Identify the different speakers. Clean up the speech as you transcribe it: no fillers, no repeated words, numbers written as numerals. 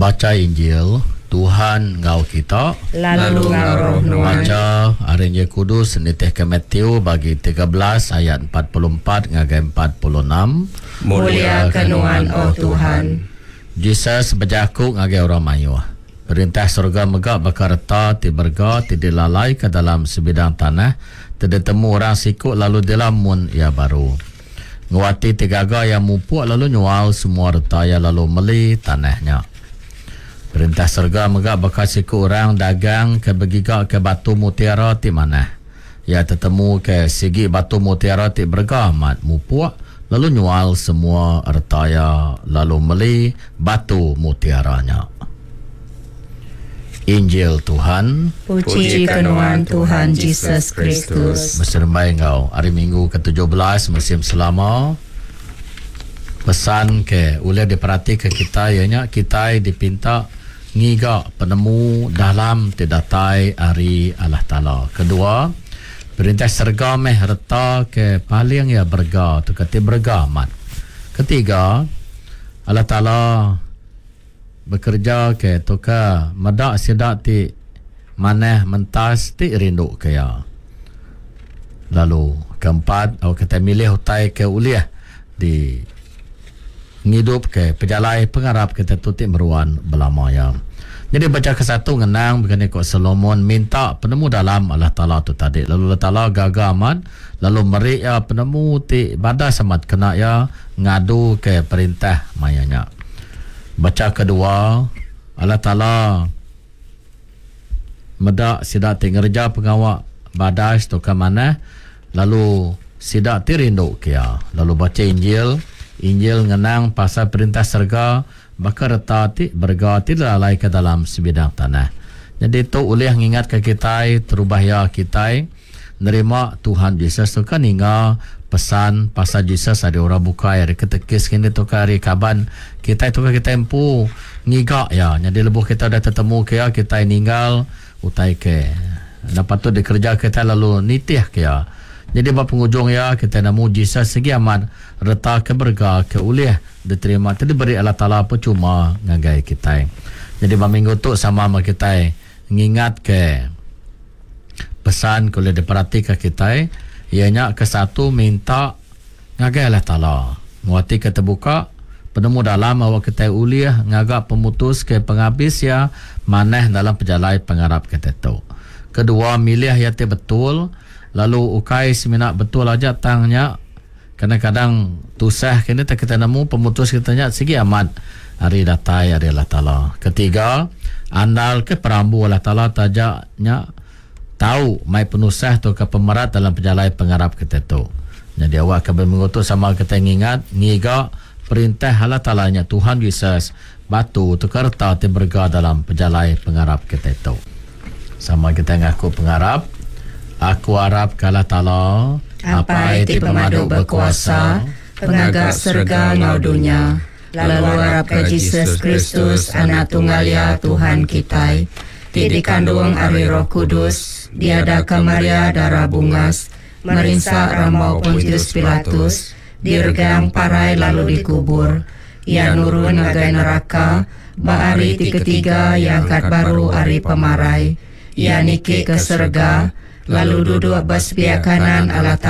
Speaker 1: Baca Injil, Tuhan ngau kita,
Speaker 2: lalu ngau roh nuan.
Speaker 1: Baca Injil Kudus nitih ke Matthew bagi 13 ayat 44 ngagai 46.
Speaker 2: Mulia kenuan oh Tuhan.
Speaker 1: Jesus berjaku ngagai orang mayuh. Perintah surga megak bakarta ti berga ti dilalai ke dalam sebidang tanah, ti ditemu orang sikut lalu dilamun ia baru. Nguati tigaga yang mupuk lalu nyual semua retaya lalu meli tanahnya. Perintah surga megak bakal sikut orang dagang ke begigak ke batu mutiara ti mana. Ia tertemu ke segi batu mutiara ti berga amat mupuk lalu nyual semua retaya lalu meli batu mutiaranya. Injil Tuhan.
Speaker 2: Puji kenuan Tuhan Yesus Kristus.
Speaker 1: Berserembai engkau hari Minggu ke-17 musim selama. Pesan ke boleh diperhati ke kita ianya kita dipinta ngiga penemu dalam tidatai hari Allah Ta'ala. Kedua, perintah serga meh harta ke paling ya berga tu kata berga amat. Ketiga, Allah Ta'ala bekerja ke toka medak sedak ti maneh mentas ti rindu kaya. Lalu keempat, awak kata milih utai ke uliah di ngidup ke pejalai pengarap kita tutik meruan belama ya. Jadi baca ke satu ngenang begini kok Solomon minta penemu dalam Allah Ta'ala tu tadi. Lalu Allah Ta'ala gagal amat. Lalu merik ya penemu ti badas amat kena ya ngadu ke perintah mayanya. Baca kedua, Allah Ta'ala medak sidak ti ngerja pengawak badas tu ke mana. Lalu sidak ti rindu kia. Lalu baca Injil ngenang pasal perintah serga bakal reta ti berga ti lalai ke dalam sebidang tanah. Jadi tu boleh ngingat ke kita terubah ya kita nerima Tuhan Yesus tu kan hingga pesan pasal Yesus ada orang buka hari ketekis kini tu hari kaban kita tu kita empu ngiga ya. Jadi lebuh kita dah tertemu ke ya kita ninggal utai ke dapat tu dikerja kita lalu nitih ke ya. Jadi bapa penghujung ya kita namu Jesus segi amat reta ke berga ke ulih diterima tadi beri Allah Ta'ala percuma ngagai kita. Jadi minggu tu sama kita ngingat ke pesan kalau diperhatikan kita ianya ke satu minta ngagai Allah Ta'ala muati ke terbuka penemu dalam awak kita ulih ngagak pemutus ke penghabis ya maneh dalam pejalai pengarap kita tu. Kedua milih ya betul. Lalu ukai seminat betul aja tangnya kadang-kadang tusah kini tak kita nemu pemutus kitanya segi amat hari datai hari Allah Ta'ala. Ketiga, andal ke perambu Allah Ta'ala tajaknya tahu mai penusah tu ke pemerat dalam pejalai pengarap kita tu. Jadi awak akan mengutus sama kita ingat ngiga perintah Allah Ta'alanya Tuhan Yesus batu tu kerta ti berga dalam pejalai pengarap kita tu. Sama kita ngaku pengarap. Aku harap Allah Ta'ala
Speaker 2: apa iti pemadu berkuasa pengagak serga ngau dunia. Lalu harap ke Yesus Kristus anak tunggal ya Tuhan kita ti dikandung ari Roh Kudus diada ke Maria darah bungas merinsak ramau Pontius Pilatus dirgang parai lalu dikubur ia nurun ngagai neraka baari ti ketiga yang kat baru ari pemarai ia niki ke serga lalu duduk atas pihak kanan Allah